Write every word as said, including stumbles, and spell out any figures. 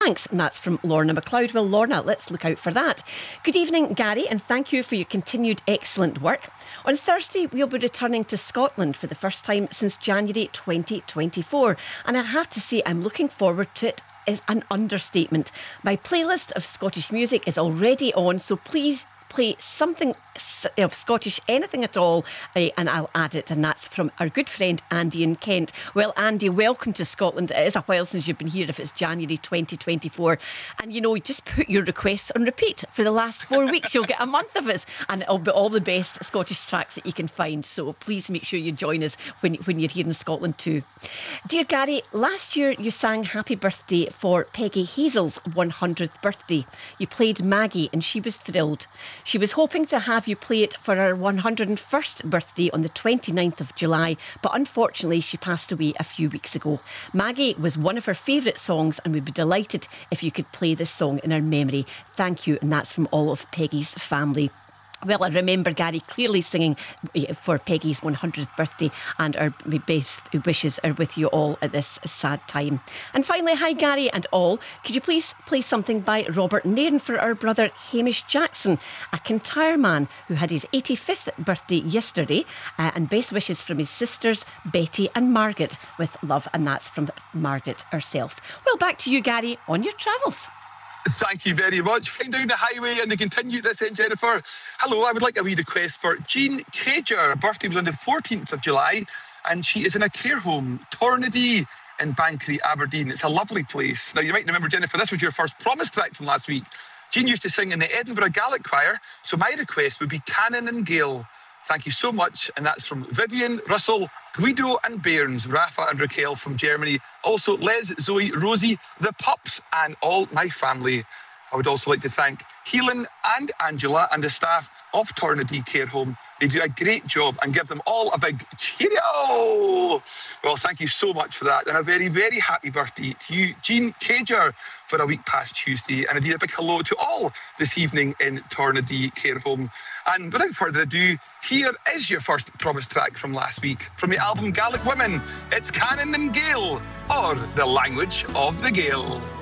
thanks. And that's from Lorna MacLeod. Well, Lorna, let's look out for that. Good evening, Gary, and thank you for your continued excellent work. On Thursday, we'll be returning to Scotland for the first time since January twenty twenty-four. And I have to say, I'm looking forward to it. Is an understatement. My playlist of Scottish music is already on, so please play something of Scottish, anything at all, uh, and I'll add it. And that's from our good friend Andy in Kent. Well, Andy, welcome to Scotland. It is a while since you've been here, if it's January twenty twenty-four. And you know, just put your requests on repeat for the last four weeks. You'll get a month of us, and it'll be all the best Scottish tracks that you can find. So please make sure you join us when, when you're here in Scotland too. Dear Gary, last year you sang Happy Birthday for Peggy Hazel's one hundredth birthday. You played Maggie and she was thrilled. She was hoping to have you play it for her one hundred and first birthday on the twenty-ninth of July, but unfortunately she passed away a few weeks ago. Maggie was one of her favourite songs, and we'd be delighted if you could play this song in her memory. Thank you, and that's from all of Peggy's family. Well, I remember Gary clearly singing for Peggy's one hundredth birthday, and our best wishes are with you all at this sad time. And finally, hi Gary and all, could you please play something by Robert Nairn for our brother Hamish Jackson, a Kintyre man who had his eighty-fifth birthday yesterday, uh, and best wishes from his sisters Betty and Margaret with love, and that's from Margaret herself. Well, back to you, Gary, on your travels. Thank you very much. Flying down the highway and they continue this end, Jennifer. Hello, I would like a wee request for Jean Cager. Her birthday was on the fourteenth of July and she is in a care home, Tornadee in Bankery, Aberdeen. It's a lovely place. Now, you might remember, Jennifer, this was your first promise track from last week. Jean used to sing in the Edinburgh Gaelic Choir, so my request would be Canon and Gale. Thank you so much. And that's from Vivian, Russell, Guido and Bairns, Rafa and Raquel from Germany. Also Les, Zoe, Rosie, the pups and all my family. I would also like to thank Helen and Angela and the staff of Tornadee Care Home. They do a great job, and give them all a big cheerio. Well, thank you so much for that. And a very, very happy birthday to you, Jean Cager, for a week past Tuesday. And indeed, a big hello to all this evening in Tornadee Care Home. And without further ado, here is your first promise track from last week. From the album Gaelic Women, it's Canon and Gale, or The Language of the Gale.